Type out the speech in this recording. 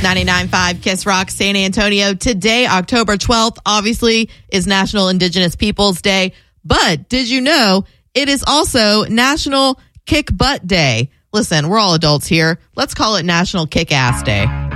99.5 Kiss Rock, San Antonio. Today, October 12th, obviously, is National Indigenous Peoples Day. But did you know it is also National Kick Butt Day? Listen, we're all adults here. Let's call it National Kick Ass Day.